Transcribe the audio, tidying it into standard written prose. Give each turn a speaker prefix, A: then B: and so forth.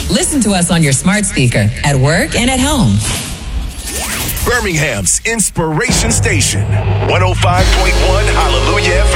A: Listen to us on your smart speaker, at work and at home.
B: Birmingham's Inspiration Station, 105.1 Hallelujah FM.